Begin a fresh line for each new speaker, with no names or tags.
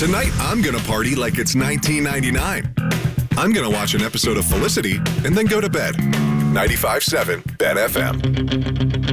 Tonight, I'm going to party like it's 1999. I'm going to watch an episode of Felicity and then go to bed. 95.7 Bet FM.